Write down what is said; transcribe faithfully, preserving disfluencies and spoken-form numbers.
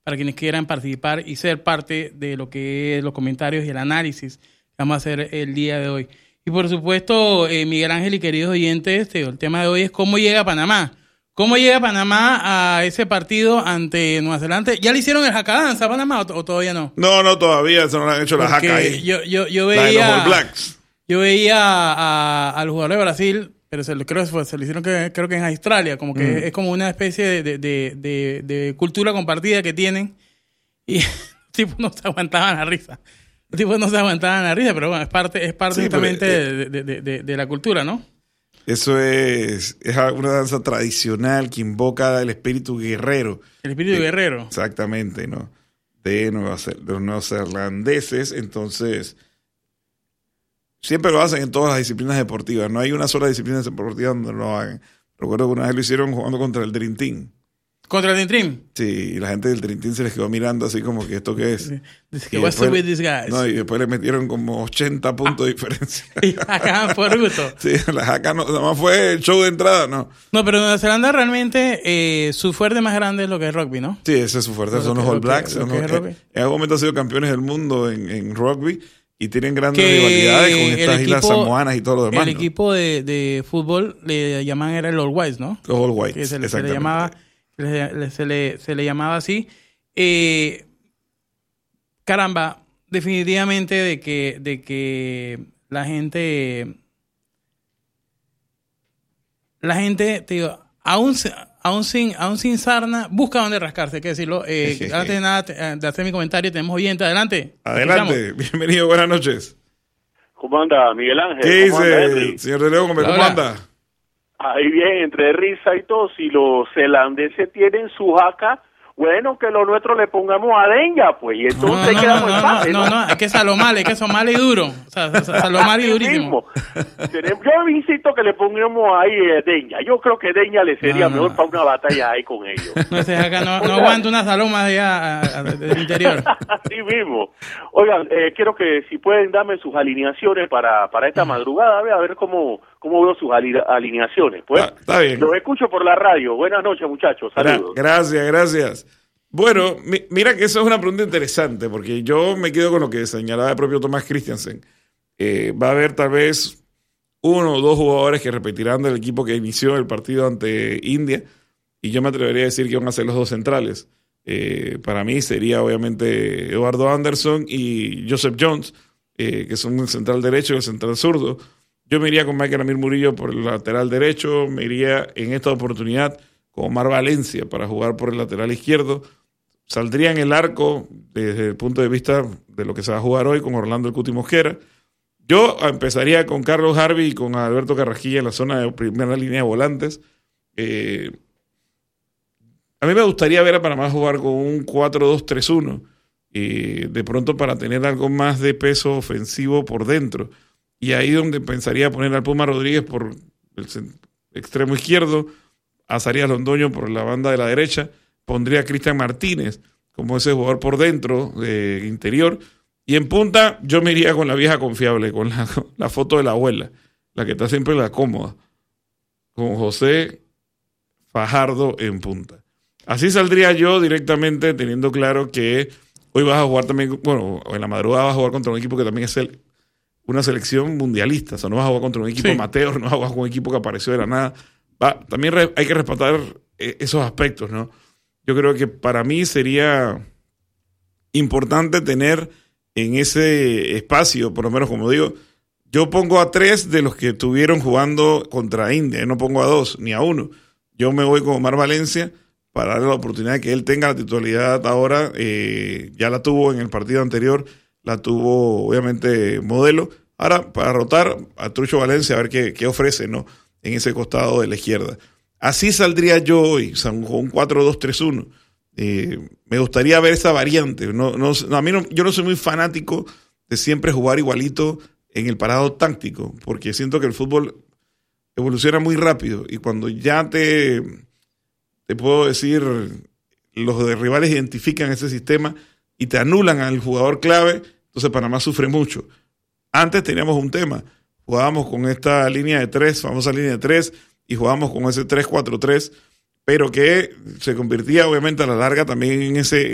para quienes quieran participar y ser parte de lo que es los comentarios y el análisis que vamos a hacer el día de hoy. Y por supuesto, eh, Miguel Ángel y queridos oyentes, este, el tema de hoy es cómo llega Panamá. ¿Cómo llega Panamá a ese partido ante Nueva Zelanda? ¿Ya le hicieron el jacadanza a Panamá o, o todavía no? No, no, todavía, eso no lo han hecho la jaca ahí. Yo, yo, yo la de veía, los All Blacks. Yo veía a, a, a los jugadores de Brasil, pero se, creo, que se lo hicieron que, creo que en Australia, como que mm. es como una especie de, de, de, de, de cultura compartida que tienen y los tipos no se aguantaban la risa. Los tipos no se aguantaban la risa, pero bueno, es parte, es parte sí, justamente pero, eh, de, de, de, de la cultura, ¿no? Eso es, es una danza tradicional que invoca el espíritu guerrero. El espíritu de, guerrero. Exactamente, ¿no? De, Nueva, de los neozelandeses. Entonces, siempre lo hacen en todas las disciplinas deportivas. No hay una sola disciplina deportiva donde no lo hagan. Recuerdo que una vez lo hicieron jugando contra el Dream Team. ¿Contra el Dream Team? Sí, y la gente del Dream Team se les quedó mirando así como que ¿esto qué es? Que what's up with these guys? No, y después le metieron como ochenta puntos de diferencia. Y acá por gusto. Sí, la acá no, nada más fue el show de entrada, ¿no? No, pero Nueva Zelanda realmente eh, su fuerte más grande es lo que es rugby, ¿no? Sí, ese es su fuerte, son los All Blacks. En algún momento han sido campeones del mundo en, en rugby y tienen grandes que rivalidades con estas equipo, islas samoanas y todo lo demás. El ¿no? equipo de, de fútbol le llamaban era el All Whites, ¿no? Los All Whites, que se, exactamente. Se le llamaba... Se, se, le, se le llamaba así. Eh, caramba, definitivamente de que, de que la gente, la gente, te digo, aún, aún, sin, aún sin sarna, busca dónde rascarse, hay que decirlo. Eh, antes de nada de hacer mi comentario, tenemos oyente, adelante. Adelante, bienvenido, buenas noches. ¿Cómo anda, Miguel Ángel? ¿Qué ¿Cómo dice, anda, señor de León? ¿Cómo Hola. anda? Ahí bien, entre risa y todo, si los zelandeses tienen su jaca, bueno, que lo nuestro le pongamos a Denga, pues, y entonces no, no, quedamos no, en no, paz, no, no, no, es que salomale, es que somale y duro, o sea, salomale y durísimo. Yo insisto que le pongamos ahí eh, Denga, yo creo que Denga le sería no, no, mejor no. para una batalla ahí con ellos. No, ese jaca no, no aguanta una saloma de allá a, a, del interior. Así mismo. Oigan, eh, quiero que si pueden darme sus alineaciones para, para esta madrugada, a ver, a ver cómo, cómo veo sus alineaciones. Pues, ah, está bien. Los escucho por la radio. Buenas noches, muchachos. Saludos. Gra- gracias, gracias. Bueno, mi, mira que eso es una pregunta interesante, porque yo me quedo con lo que señalaba el propio Thomas Christiansen. Eh, va a haber tal vez uno o dos jugadores que repetirán del equipo que inició el partido ante India, y yo me atrevería a decir que van a ser los dos centrales. Eh, para mí sería obviamente Eduardo Anderson y Joseph Jones, eh, que son el central derecho y el central zurdo. Yo me iría con Michael Amir Murillo por el lateral derecho, me iría en esta oportunidad con Omar Valencia para jugar por el lateral izquierdo. Saldría en el arco desde el punto de vista de lo que se va a jugar hoy con Orlando El Cuti Mosquera. Yo empezaría con Carlos Harvey y con Alberto Carrasquilla en la zona de primera línea de volantes. Eh, a mí me gustaría ver a Panamá jugar con un cuatro dos tres uno, eh, de pronto para tener algo más de peso ofensivo por dentro. Y ahí donde pensaría poner al Puma Rodríguez por el extremo izquierdo, a Zarías Londoño por la banda de la derecha, pondría a Cristian Martínez como ese jugador por dentro, de interior, y en punta yo me iría con la vieja confiable, con la, con la foto de la abuela, la que está siempre en la cómoda, con José Fajardo en punta. Así saldría yo directamente, teniendo claro que hoy vas a jugar también, bueno, en la madrugada vas a jugar contra un equipo que también es el, una selección mundialista, o sea, no vas a jugar contra un equipo sí. amateur, no vas a jugar con un equipo que apareció de la nada. Va, también re, hay que respetar eh, esos aspectos, ¿no? Yo creo que para mí sería importante tener en ese espacio, por lo menos como digo, yo pongo a tres de los que estuvieron jugando contra India, yo no pongo a dos ni a uno. Yo me voy con Omar Valencia para darle la oportunidad de que él tenga la titularidad ahora, eh, ya la tuvo en el partido anterior, la tuvo obviamente Modelo, ahora para rotar a Trucho Valencia a ver qué, qué ofrece, ¿no? En ese costado de la izquierda. Así saldría yo hoy, o sea, con un cuatro dos tres uno. Eh, me gustaría ver esa variante. No, no, no, a mí no, yo no soy muy fanático de siempre jugar igualito en el parado táctico, porque siento que el fútbol evoluciona muy rápido y cuando ya te, te puedo decir, los de rivales identifican ese sistema y te anulan al jugador clave, entonces Panamá sufre mucho. Antes teníamos un tema, jugábamos con esta línea de tres, famosa línea de tres, y jugábamos con ese tres cuatro tres, pero que se convertía obviamente a la larga también en ese,